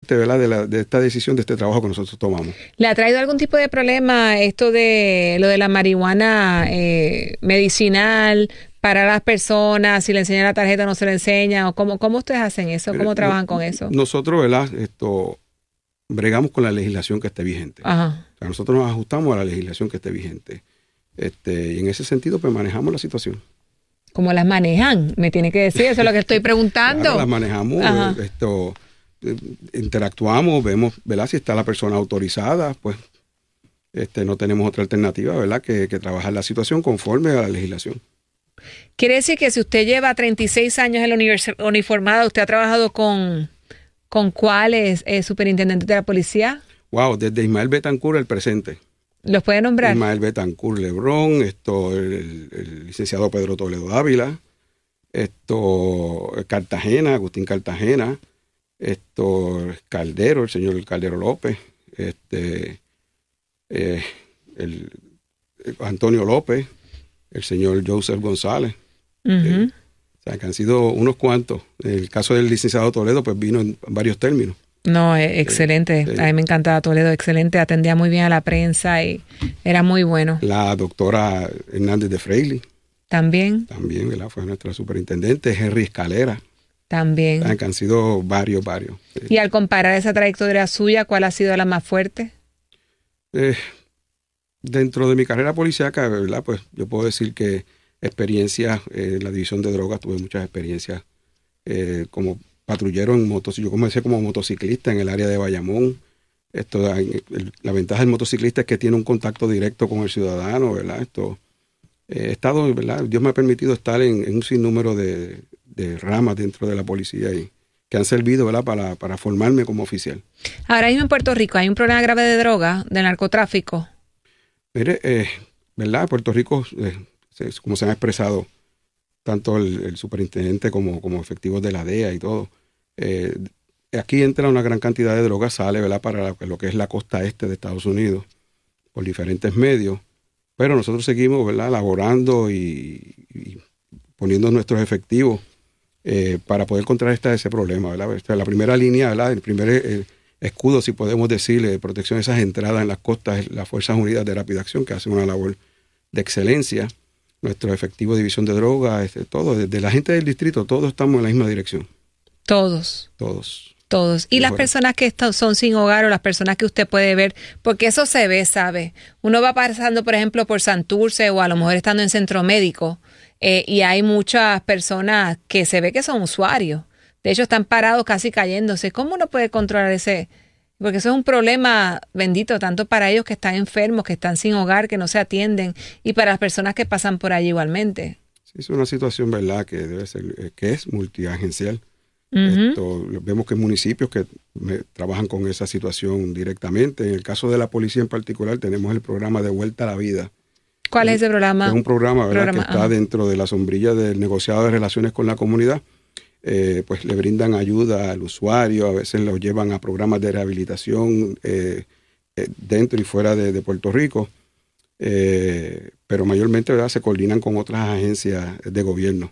parte, ¿verdad?, de esta decisión, de este trabajo que nosotros tomamos. ¿Le ha traído algún tipo de problema esto de lo de la marihuana medicinal para las personas? Si le enseñan la tarjeta, no se le enseña, o ¿cómo ustedes hacen eso? ¿Cómo trabajan con eso? Nosotros, ¿verdad?, bregamos con la legislación que esté vigente. Ajá. O sea, nosotros nos ajustamos a la legislación que esté vigente. Y en ese sentido, pues manejamos la situación. ¿Cómo las manejan? Me tiene que decir, eso es lo que estoy preguntando. Claro, las manejamos, interactuamos, vemos, ¿verdad?, si está la persona autorizada, pues no tenemos otra alternativa, ¿verdad?, que trabajar la situación conforme a la legislación. Quiere decir que si usted lleva 36 años en la uniformada, ¿usted ha trabajado con cuáles superintendentes de la policía? Wow, desde Ismael Betancourt el presente. ¿Los puede nombrar? Ismael Betancourt Lebrón, el licenciado Pedro Toledo Dávila, Cartagena, Agustín Cartagena, Caldero, el señor Caldero López, Antonio López, el señor Joseph González. Uh-huh. O sea, que han sido unos cuantos. En el caso del licenciado Toledo, pues vino en varios términos. No, excelente. A mí me encantaba Toledo, excelente. Atendía muy bien a la prensa y era muy bueno. La doctora Hernández de Freily. También, ¿verdad? Fue nuestra superintendente. Henry Escalera. También. Que han sido varios. Sí. Y al comparar esa trayectoria suya, ¿cuál ha sido la más fuerte? Dentro de mi carrera policíaca, ¿verdad?, pues yo puedo decir que experiencias en la división de drogas, tuve muchas experiencias como patrullero en motocicleta. Yo comencé como motociclista en el área de Bayamón. La ventaja del motociclista es que tiene un contacto directo con el ciudadano, ¿verdad? He estado, ¿verdad?, Dios me ha permitido estar en un sinnúmero de ramas dentro de la policía y que han servido, ¿verdad?, para formarme como oficial. Ahora mismo en Puerto Rico hay un problema grave de droga, de narcotráfico. Mire, ¿verdad? Puerto Rico, como se han expresado tanto el superintendente como efectivos de la DEA y todo, aquí entra una gran cantidad de drogas, sale, ¿verdad?, para lo que es la costa este de Estados Unidos por diferentes medios, pero nosotros seguimos, ¿verdad?, laborando y poniendo nuestros efectivos para poder contrarrestar ese problema, ¿verdad? La primera línea, ¿verdad?, el primer escudo, si podemos decirle, de protección de esas entradas en las costas es las Fuerzas Unidas de Rápida Acción, que hacen una labor de excelencia. Nuestro efectivo de división de drogas, todo, desde la gente del distrito, todos estamos en la misma dirección. Todos. Y las personas que son sin hogar o las personas que usted puede ver, porque eso se ve, ¿sabe? Uno va pasando, por ejemplo, por Santurce o a lo mejor estando en centro médico y hay muchas personas que se ve que son usuarios. De hecho, están parados casi cayéndose. ¿Cómo uno puede controlar ese? Porque eso es un problema bendito, tanto para ellos que están enfermos, que están sin hogar, que no se atienden, y para las personas que pasan por allí igualmente. Sí, es una situación, ¿verdad?, que debe ser, que es multiagencial. Uh-huh. Vemos que hay municipios que trabajan con esa situación directamente. En el caso de la policía en particular, tenemos el programa de Vuelta a la Vida. ¿Cuál es ese programa? Es un programa, ¿verdad?, que está dentro de la sombrilla del negociado de relaciones con la comunidad. Pues le brindan ayuda al usuario, a veces lo llevan a programas de rehabilitación dentro y fuera de Puerto Rico, pero mayormente, ¿verdad?, se coordinan con otras agencias de gobierno.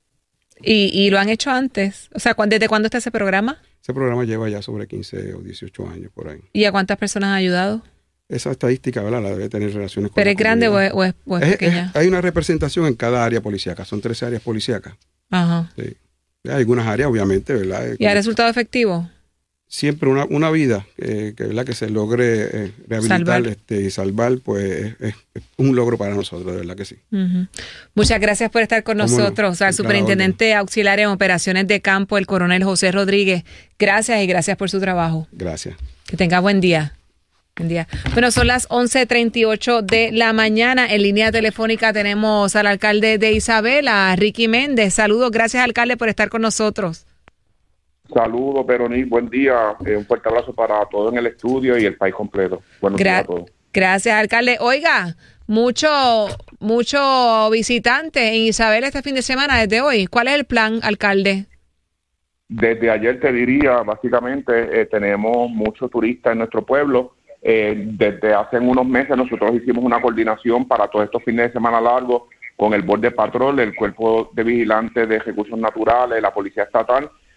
¿Y lo han hecho antes? O sea, ¿desde cuándo está ese programa? Ese programa lleva ya sobre 15 o 18 años por ahí. ¿Y a cuántas personas ha ayudado? Esa estadística, ¿verdad?, la debe tener relaciones con ¿Pero es grande comunidad. o es pequeña? Hay una representación en cada área policíaca, son 13 áreas policíacas. Ajá. Sí. Hay algunas áreas, obviamente, ¿verdad? ¿Y ha resultado efectivo? Siempre una vida ¿verdad?, que se logre rehabilitar y salvar, pues es un logro para nosotros, de verdad que sí. Uh-huh. Muchas gracias por estar con nosotros, al superintendente auxiliar en operaciones de campo, el coronel José Rodríguez. Gracias y gracias por su trabajo. Gracias. Que tenga buen día. Buen día. Bueno, son las 11:38 de la mañana. En línea telefónica tenemos al alcalde de Isabela, Ricky Méndez. Saludos, gracias alcalde por estar con nosotros. Saludos, Verónica, buen día. Un fuerte abrazo para todos en el estudio y el país completo. Buenos días a todos. Gracias, alcalde. Oiga, mucho visitante en Isabela este fin de semana, desde hoy. ¿Cuál es el plan, alcalde? Desde ayer te diría, básicamente, tenemos muchos turistas en nuestro pueblo. Desde hace unos meses nosotros hicimos una coordinación para todos estos fines de semana largos con el Border Patrol, el Cuerpo de Vigilantes de Recursos Naturales, la Policía Estatal,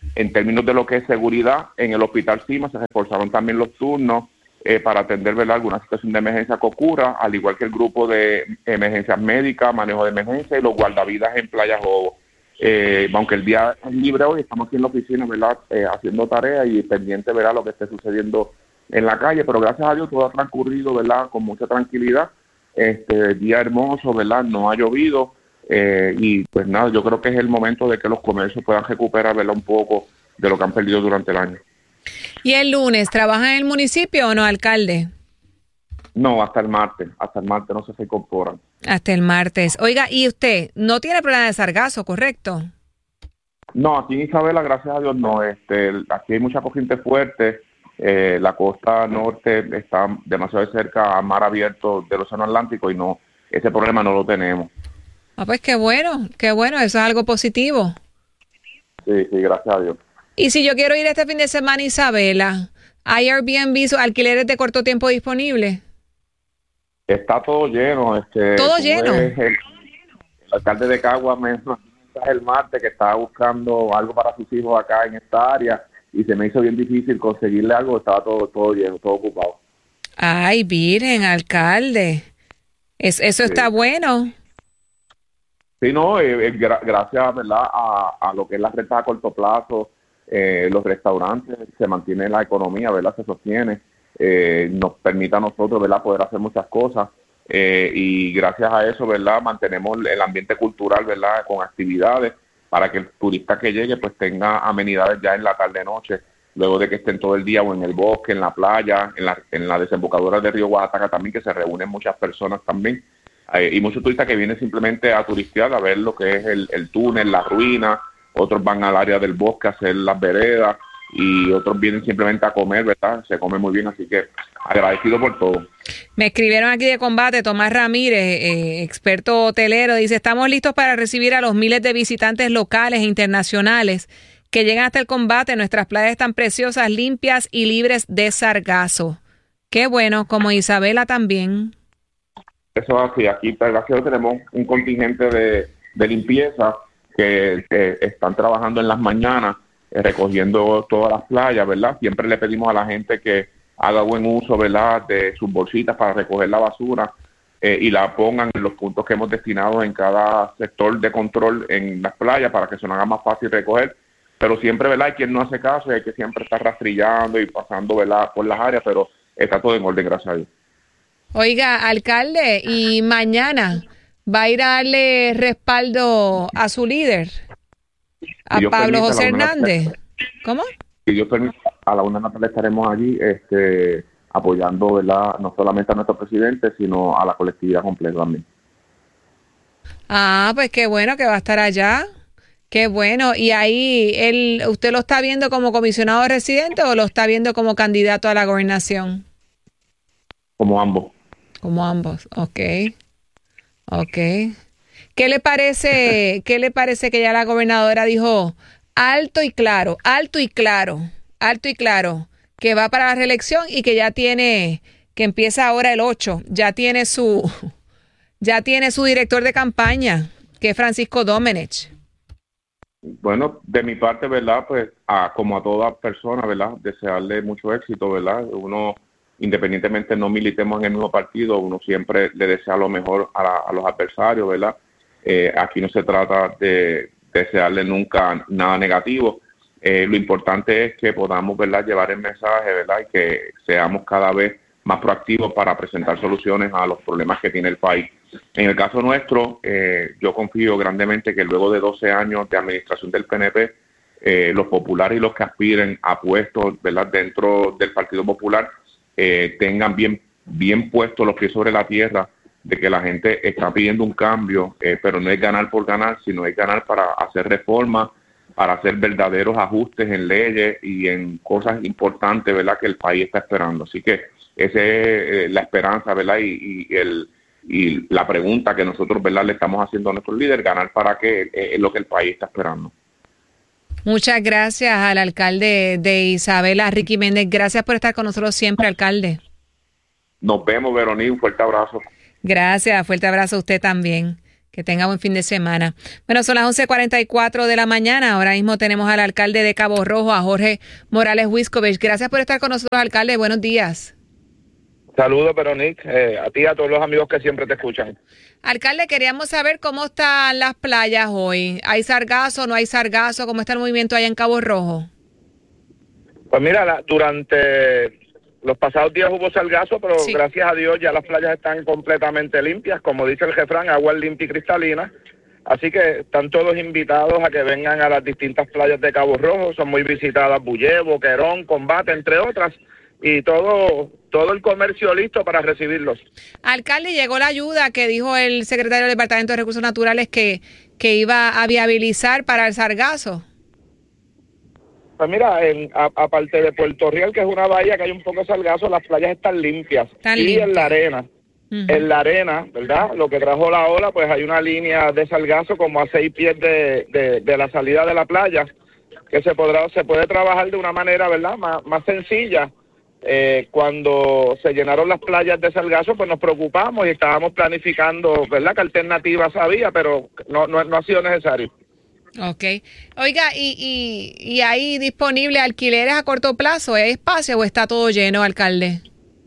En términos de lo que es seguridad, en el Hospital Cima se reforzaron también los turnos para atender, ¿verdad?, alguna situación de emergencia que ocurra, al igual que el grupo de emergencias médicas, manejo de emergencia y los guardavidas en Playa Jobo. Aunque el día es libre hoy, estamos aquí en la oficina, ¿verdad?, haciendo tareas y pendiente, ¿verdad?, lo que esté sucediendo en la calle, pero gracias a Dios todo ha transcurrido, ¿verdad?, con mucha tranquilidad. Día hermoso, ¿verdad?, no ha llovido, y pues nada, yo creo que es el momento de que los comercios puedan recuperar, ¿verdad?, un poco de lo que han perdido durante el año. ¿Y el lunes trabaja en el municipio o no, alcalde? No, hasta el martes no se incorporan. Hasta el martes. Oiga, ¿y usted no tiene problema de sargazo, correcto? No, aquí en Isabela, gracias a Dios, no. Aquí hay mucha corriente fuerte. La costa norte está demasiado cerca a mar abierto del Océano Atlántico y no, ese problema no lo tenemos. Ah, pues qué bueno, eso es algo positivo. Sí, gracias a Dios. Y si yo quiero ir este fin de semana a Isabela, ¿hay Airbnb o alquileres de corto tiempo disponibles? Está todo lleno. ¿Todo lleno? El alcalde de Caguas me mensaje el martes que estaba buscando algo para sus hijos acá en esta área y se me hizo bien difícil conseguirle algo, estaba todo lleno, todo ocupado. Ay, miren, alcalde, eso está bueno. Sí, no, gracias, ¿verdad?, a lo que es la renta a corto plazo, los restaurantes, se mantiene la economía, ¿verdad?, se sostiene, nos permite a nosotros, ¿verdad?, poder hacer muchas cosas, y gracias a eso, ¿verdad?, mantenemos el ambiente cultural, ¿verdad?, con actividades para que el turista que llegue pues tenga amenidades ya en la tarde-noche, luego de que estén todo el día o en el bosque, en la playa, en la desembocadura del río Oaxaca también, que se reúnen muchas personas también, y muchos turistas que vienen simplemente a turistear, a ver lo que es el túnel, las ruinas, otros van al área del bosque a hacer las veredas, y otros vienen simplemente a comer, ¿verdad? Se come muy bien, así que agradecido por todo. Me escribieron aquí de Combate, Tomás Ramírez, experto hotelero, dice, estamos listos para recibir a los miles de visitantes locales e internacionales que llegan hasta el Combate. Nuestras playas están preciosas, limpias y libres de sargazo. Qué bueno, como Isabela también. Eso es así, aquí gracias a Dios tenemos un contingente de limpieza que están trabajando en las mañanas, recogiendo todas las playas, ¿verdad? Siempre le pedimos a la gente que haga buen uso, ¿verdad?, de sus bolsitas para recoger la basura y la pongan en los puntos que hemos destinado en cada sector de control en las playas para que se nos haga más fácil recoger. Pero siempre, ¿verdad?, hay quien no hace caso y hay que siempre estar rastrillando y pasando, ¿verdad?, por las áreas, pero está todo en orden, gracias a Dios. Oiga, alcalde, ¿y mañana va a ir a darle respaldo a su líder? A Pablo José Hernández. ¿Cómo? Si Dios permite, a la 1 de la tarde estaremos allí apoyando, ¿verdad?, no solamente a nuestro presidente, sino a la colectividad completa también. Ah, pues qué bueno que va a estar allá. Qué bueno. ¿Y ahí usted lo está viendo como comisionado residente o lo está viendo como candidato a la gobernación? Como ambos. Como ambos, ok. ¿Qué le parece que ya la gobernadora dijo alto y claro, que va para la reelección y que ya tiene, que empieza ahora el 8, ya tiene su director de campaña, que es Francisco Domenech? Bueno, de mi parte, ¿verdad?, pues como a toda persona, ¿verdad?, desearle mucho éxito, ¿verdad? Uno, independientemente no militemos en el mismo partido, uno siempre le desea lo mejor a los adversarios, ¿verdad? Aquí no se trata de desearle nunca nada negativo. Lo importante es que podamos, ¿verdad?, llevar el mensaje, ¿verdad?, y que seamos cada vez más proactivos para presentar soluciones a los problemas que tiene el país. En el caso nuestro, yo confío grandemente que luego de 12 años de administración del PNP, los populares y los que aspiren a puestos, ¿verdad?, dentro del Partido Popular, tengan bien puestos los pies sobre la tierra, de que la gente está pidiendo un cambio, pero no es ganar por ganar, sino es ganar para hacer reformas, para hacer verdaderos ajustes en leyes y en cosas importantes, ¿verdad?, que el país está esperando. Así que esa es la esperanza, ¿verdad?, y la pregunta que nosotros, ¿verdad?, le estamos haciendo a nuestros líderes, ganar para qué, es lo que el país está esperando. Muchas gracias al alcalde de Isabela, Ricky Méndez. Gracias por estar con nosotros siempre, alcalde. Nos vemos, Verónica. Un fuerte abrazo. Gracias, fuerte abrazo a usted también. Que tenga buen fin de semana. Bueno, son las 11:44 de la mañana. Ahora mismo tenemos al alcalde de Cabo Rojo, a Jorge Morales Wiskovich. Gracias por estar con nosotros, alcalde. Buenos días. Saludos, Veronique, a ti y a todos los amigos que siempre te escuchan. Alcalde, queríamos saber cómo están las playas hoy. ¿Hay sargazo, no hay sargazo? ¿Cómo está el movimiento allá en Cabo Rojo? Pues mira, durante los pasados días hubo sargazo, pero sí, gracias a Dios ya las playas están completamente limpias. Como dice el refrán, agua limpia y cristalina. Así que están todos invitados a que vengan a las distintas playas de Cabo Rojo. Son muy visitadas Bullé, Boquerón, Combate, entre otras. Y todo el comercio listo para recibirlos. Alcalde, llegó la ayuda que dijo el secretario del Departamento de Recursos Naturales que iba a viabilizar para el sargazo. Pues mira, aparte de Puerto Real, que es una bahía que hay un poco de sargazo, las playas están limpias. En la arena. En la arena, ¿verdad? Lo que trajo la ola, pues hay una línea de sargazo como a 6 pies de la salida de la playa, que se puede trabajar de una manera, ¿verdad? Más sencilla. Cuando se llenaron las playas de sargazo, pues nos preocupamos y estábamos planificando, ¿verdad?, qué alternativas había, pero no ha sido necesario. Okay. Oiga, ¿y hay disponible alquileres a corto plazo? ¿Hay espacio o está todo lleno, alcalde?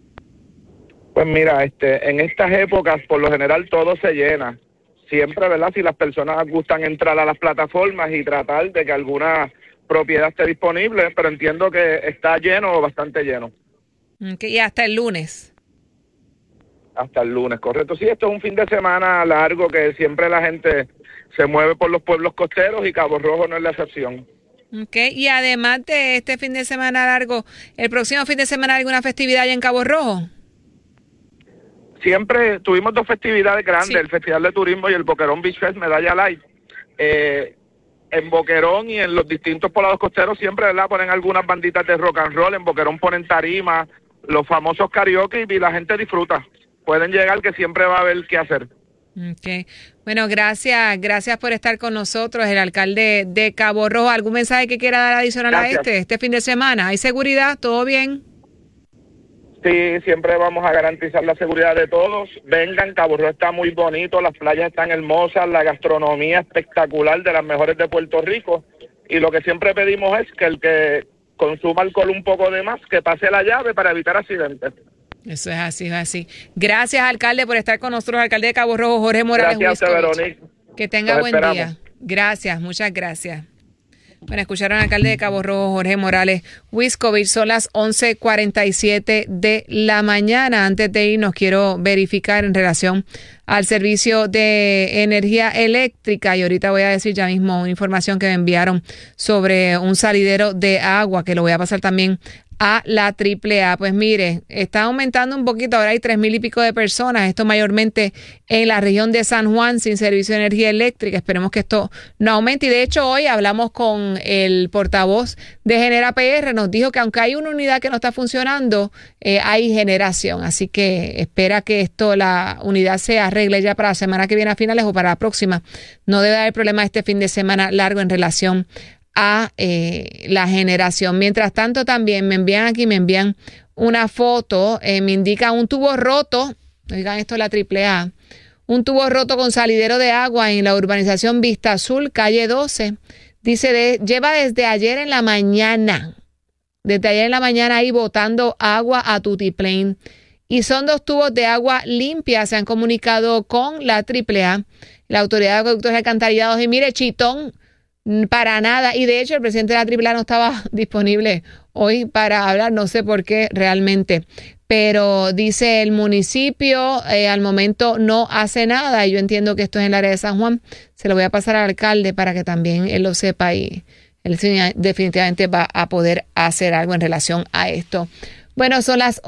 Pues mira, en estas épocas, por lo general, todo se llena. Siempre, ¿verdad?, si las personas gustan entrar a las plataformas y tratar de que alguna propiedad esté disponible, pero entiendo que está lleno o bastante lleno. Okay, y hasta el lunes. Hasta el lunes, correcto. Sí, esto es un fin de semana largo que siempre la gente se mueve por los pueblos costeros y Cabo Rojo no es la excepción. Okay, y además de este fin de semana largo, ¿el próximo fin de semana hay alguna festividad allá en Cabo Rojo? Siempre tuvimos 2 festividades grandes, sí, el Festival de Turismo y el Boquerón Beach Fest Medalla Light. En Boquerón y en los distintos poblados costeros siempre, ¿verdad?, ponen algunas banditas de rock and roll. En Boquerón ponen tarima, los famosos karaoke, y la gente disfruta. Pueden llegar, que siempre va a haber qué hacer. Okay. Bueno, gracias por estar con nosotros, el alcalde de Cabo Rojo. ¿Algún mensaje que quiera dar adicional a este fin de semana? ¿Hay seguridad? ¿Todo bien? Sí, siempre vamos a garantizar la seguridad de todos. Vengan, Cabo Rojo está muy bonito, las playas están hermosas, la gastronomía espectacular, de las mejores de Puerto Rico. Y lo que siempre pedimos es que el que consuma alcohol un poco de más, que pase la llave para evitar accidentes. Eso es así, es así. Gracias, alcalde, por estar con nosotros, alcalde de Cabo Rojo, Jorge Morales Wiskovich. Gracias, Veronique. Que tenga buen día. Gracias, muchas gracias. Bueno, escucharon al alcalde de Cabo Rojo, Jorge Morales Wiskovich. Son las 11:47 de la mañana. Antes de irnos, quiero verificar en relación al servicio de energía eléctrica, y ahorita voy a decir ya mismo una información que me enviaron sobre un salidero de agua, que lo voy a pasar también a la AAA. Pues mire, está aumentando un poquito, ahora hay 3,000 y pico de personas, esto mayormente en la región de San Juan, sin servicio de energía eléctrica. Esperemos que esto no aumente, y de hecho hoy hablamos con el portavoz de Genera PR, nos dijo que aunque hay una unidad que no está funcionando, hay generación, así que espera que la unidad se arregle ya para la semana que viene a finales o para la próxima. No debe haber problema este fin de semana largo en relación a la generación. Mientras tanto, también me envían una foto, me indica un tubo roto, oigan esto, la AAA, un tubo roto con salidero de agua en la urbanización Vista Azul, calle 12, dice, lleva desde ayer en la mañana ahí botando agua a tutiplén, y son 2 tubos de agua limpia. Se han comunicado con la AAA, la Autoridad de Acueductos y Alcantarillados, y mire, chitón, para nada. Y de hecho el presidente de la AAA no estaba disponible hoy para hablar, no sé por qué realmente, pero dice el municipio al momento no hace nada, y yo entiendo que esto es en el área de San Juan. Se lo voy a pasar al alcalde para que también él lo sepa, y él definitivamente va a poder hacer algo en relación a esto. Bueno, son las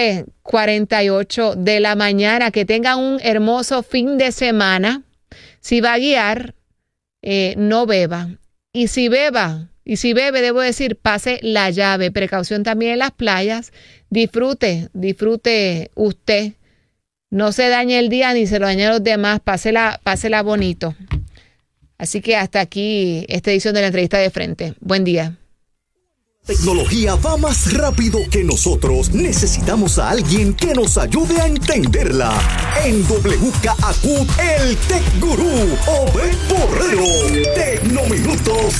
11:48 de la mañana. Que tengan un hermoso fin de semana. Si va a guiar, no beba. Y si bebe, debo decir, pase la llave. Precaución también en las playas. Disfrute usted. No se dañe el día ni se lo dañe a los demás. Pásela bonito. Así que hasta aquí esta edición de la entrevista de frente. Buen día. Tecnología va más rápido que nosotros. Necesitamos a alguien que nos ayude a entenderla. En WKAQ, el Tech Gurú, Obed Borrero. Tecnominutos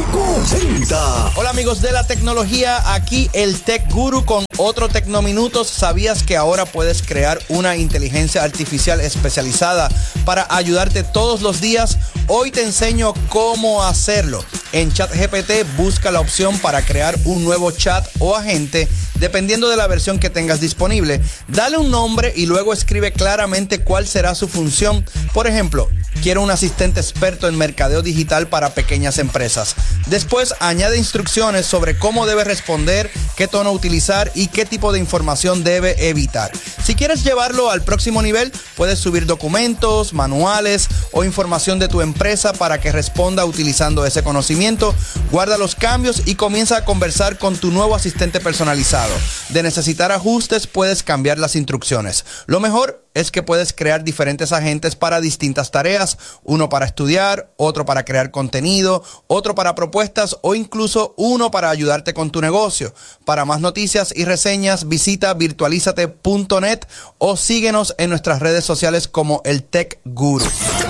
580. Hola amigos de la tecnología, aquí el Tech Guru con otro Tecnominutos. ¿Sabías que ahora puedes crear una inteligencia artificial especializada para ayudarte todos los días? Hoy te enseño cómo hacerlo. En ChatGPT busca la opción para crear un nuevo chat o agente dependiendo de la versión que tengas disponible. Dale un nombre y luego escribe claramente cuál será su función. Por ejemplo, quiero un asistente experto en mercadeo digital para pequeñas empresas. Después añade instrucciones sobre cómo debe responder, qué tono utilizar y qué tipo de información debe evitar. Si quieres llevarlo al próximo nivel, puedes subir documentos, manuales o información de tu empresa para que responda utilizando ese conocimiento. Guarda los cambios y comienza a conversar con tu nuevo asistente personalizado. De necesitar ajustes, puedes cambiar las instrucciones. Lo mejor es que puedes crear diferentes agentes para distintas tareas, uno para estudiar, otro para crear contenido, otro para propuestas o incluso uno para ayudarte con tu negocio. Para más noticias y reseñas, visita virtualizate.net o síguenos en nuestras redes sociales como el Tech Guru.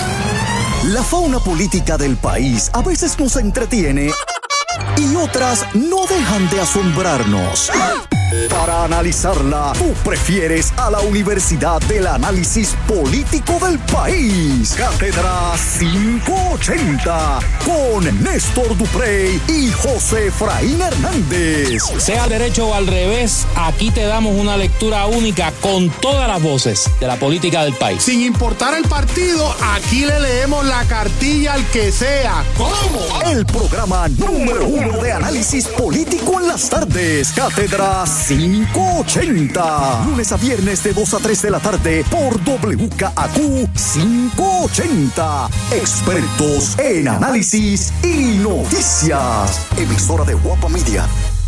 La fauna política del país a veces nos entretiene y otras no dejan de asombrarnos. Para analizarla, tú prefieres a la Universidad del Análisis Político del País. Cátedra 580 con Néstor Duprey y José Efraín Hernández. Sea derecho o al revés, aquí te damos una lectura única con todas las voces de la política del país. Sin importar el partido, aquí le leemos la cartilla al que sea. ¿Cómo? El programa número 1 de análisis político en las tardes. Cátedra 580. Lunes a viernes de 2 a 3 de la tarde por WKAQ 580. Expertos en análisis y noticias. Emisora de Guapa Media.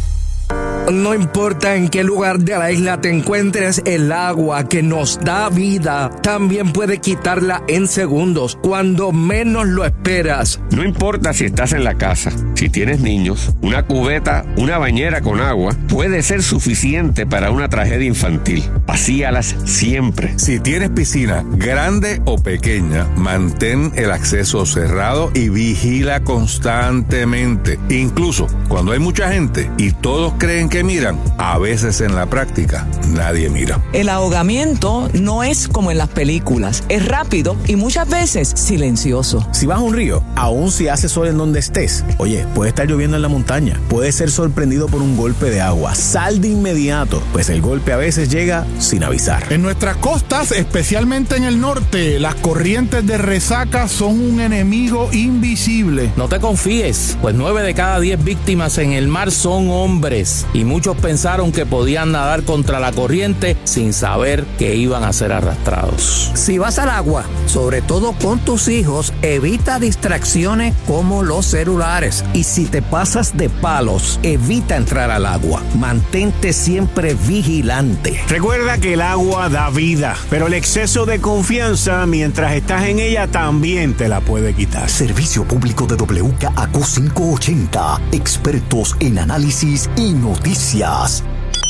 No importa en qué lugar de la isla te encuentres, el agua que nos da vida también puede quitarla en segundos, cuando menos lo esperas. No importa si estás en la casa, si tienes niños, una cubeta, una bañera con agua puede ser suficiente para una tragedia infantil. Vacíalas siempre. Si tienes piscina, grande o pequeña, mantén el acceso cerrado y vigila constantemente. Incluso cuando hay mucha gente y todos creen que miran, a veces en la práctica nadie mira. El ahogamiento no es como en las películas, es rápido y muchas veces silencioso. Si vas a un río, aun si hace sol en donde estés, oye, puede estar lloviendo en la montaña, puedes ser sorprendido por un golpe de agua, sal de inmediato, pues el golpe a veces llega sin avisar. En nuestras costas, especialmente en el norte, las corrientes de resaca son un enemigo invisible. No te confíes, pues 9 de cada 10 víctimas en el mar son hombres. Y muchos pensaron que podían nadar contra la corriente sin saber que iban a ser arrastrados. Si vas al agua, sobre todo con tus hijos, evita distracciones como los celulares. Y si te pasas de palos, evita entrar al agua. Mantente siempre vigilante. Recuerda que el agua da vida, pero el exceso de confianza mientras estás en ella también te la puede quitar. Servicio público de WKAQ 580. Expertos en análisis y noticias.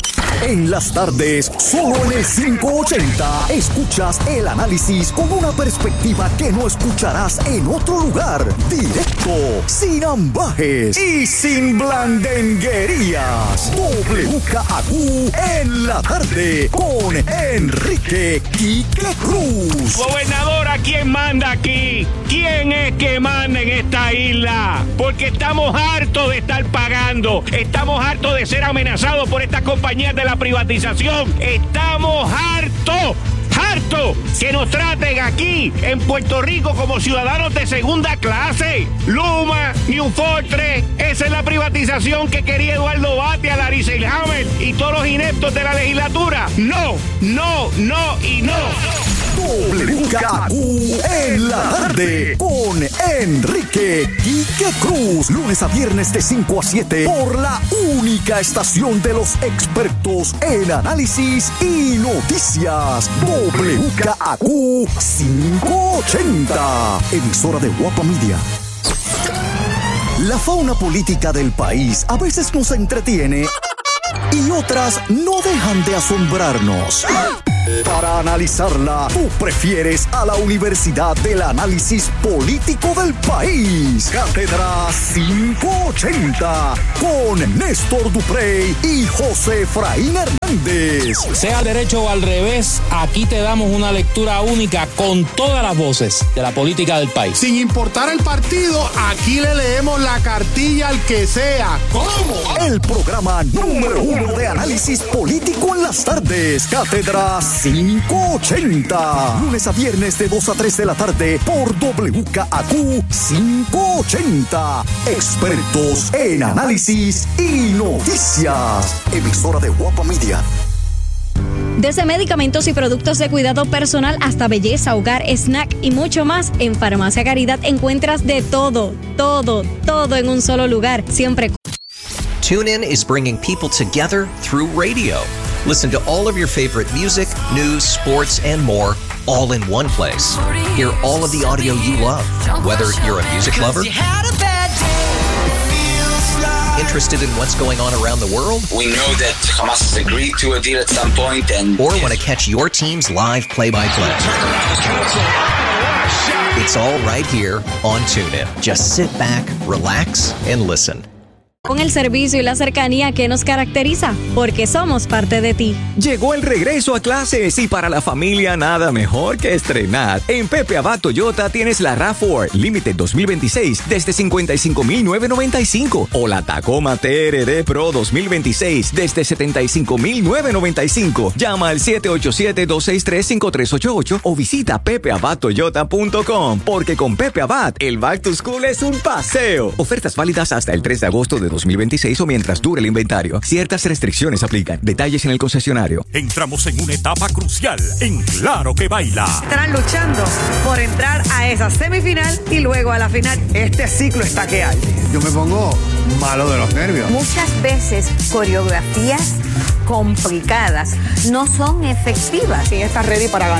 En las tardes, solo en el 580, escuchas el análisis con una perspectiva que no escucharás en otro lugar. Directo, sin ambajes y sin blandenguerías. WKAQ en la tarde con Enrique Quique Cruz. Gobernadora, ¿quién manda aquí? ¿Quién es que manda en esta isla? Porque estamos hartos de estar pagando. Estamos hartos de ser amenazados por estas compañías de la privatización. Estamos hartos que nos traten aquí en Puerto Rico como ciudadanos de segunda clase. Luma, New Fortress, esa es la privatización que quería Eduardo Batia, Larry Selhammer y todos los ineptos de la legislatura. No y no. WKAQ en la tarde con Enrique Quique Cruz. Lunes a viernes de 5 a 7 por la única estación de los expertos en análisis y noticias. WKAQ 580. Emisora de Guapa Media. La fauna política del país a veces nos entretiene y otras no dejan de asombrarnos. Para analizarla, tú prefieres a la Universidad del Análisis Político del País. Cátedra 580 con Néstor Duprey y José Efraín Hernández. Sea al derecho o al revés, aquí te damos una lectura única con todas las voces de la política del país. Sin importar el partido, aquí le leemos la cartilla al que sea. ¿Cómo? El programa número 1 de análisis político en las tardes. Cátedra 580. Lunes a viernes de 2 a 3 de la tarde por WKAQ 580. Expertos en análisis y noticias. Emisora de Guapa Media. Desde medicamentos y productos de cuidado personal hasta belleza, hogar, snack y mucho más, en Farmacia Caridad encuentras de todo en un solo lugar. Siempre. TuneIn is bringing people together through radio. Listen to all of your favorite music, news, sports, and more, all in one place. Hear all of the audio you love, whether you're a music lover, interested in what's going on around the world, we know that Hamas has agreed to a deal at some point, and or want to catch your team's live play-by-play. It's all right here on TuneIn. Just sit back, relax, and listen. Con el servicio y la cercanía que nos caracteriza, porque somos parte de ti. Llegó el regreso a clases y para la familia nada mejor que estrenar. En Pepe Abad Toyota tienes la RAV4 Limited 2026 desde $55,995 o la Tacoma TRD Pro 2026 desde $75,995. Llama al 787-263-5388 o visita pepeabadtoyota.com, porque con Pepe Abad el Back to School es un paseo. Ofertas válidas hasta el 3 de agosto de 2026 o mientras dure el inventario. Ciertas restricciones aplican. Detalles en el concesionario. Entramos en una etapa crucial en Claro que Baila. Estarán luchando por entrar a esa semifinal y luego a la final. Este ciclo está que arde. Yo me pongo malo de los nervios. Muchas veces coreografías complicadas no son efectivas. ¿Quién está ready para ganar?